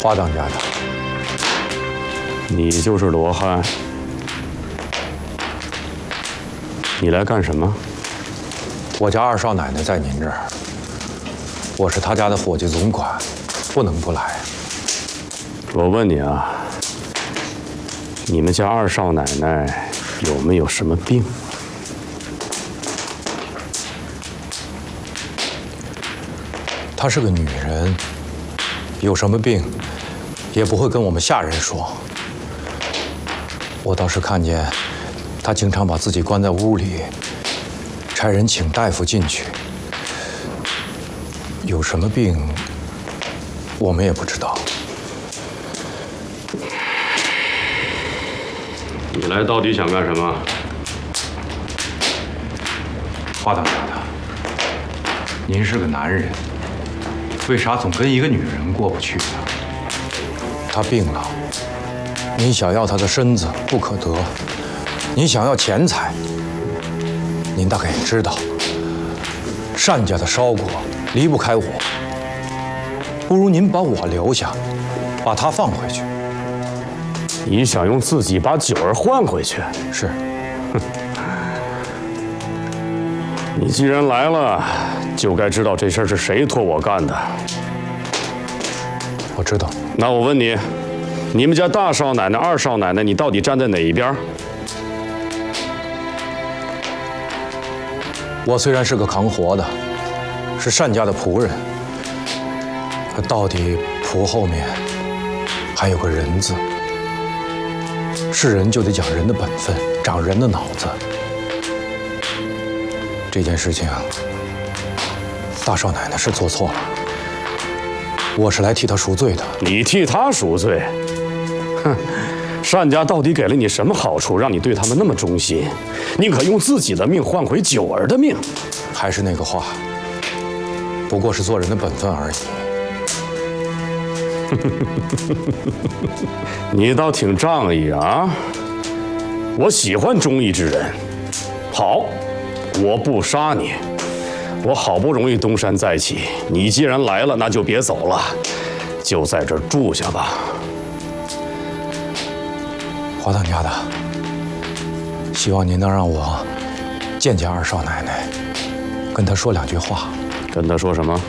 花当家的， 你就是罗汉。你来干什么？ 我家二少奶奶在您这儿，我是她家的伙计总管，不能不来。 我问你啊，你们家二少奶奶有没有什么病？ 她是个女人，有什么病也不会跟我们下人说。我倒是看见她经常把自己关在屋里，差人请大夫进去。有什么病，我们也不知道。 你来到底想干什么？ 花当家的，您是个男人，为啥总跟一个女人过不去呢？她病了，你想要她的身子不可得，你想要钱财，您大概也知道，单家的烧锅离不开我，不如您把我留下，把她放回去。 你想用自己把九儿换回去？ 是。 你既然来了，就该知道这事儿是谁托我干的。 我知道。 那我问你，你们家大少奶奶、二少奶奶，你到底站在哪一边？ 我虽然是个扛活的，是单家的仆人，可到底仆后面还有个人字。是人就得讲人的本分，长人的脑子。这件事情，大少奶奶是做错了，我是来替她赎罪的。 你替她赎罪？哼，单家到底给了你什么好处，让你对他们那么忠心，宁可用自己的命换回九儿的命？ 还是那个话，不过是做人的本分而已。 你倒挺仗义啊！我喜欢忠义之人。好，我不杀你。我好不容易东山再起，你既然来了，那就别走了，就在这儿住下吧。 花当家的，希望您能让我见见二少奶奶，跟她说两句话。 跟她说什么？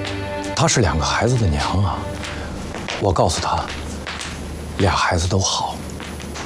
她是2个孩子的娘啊，我告诉她，俩孩子都好。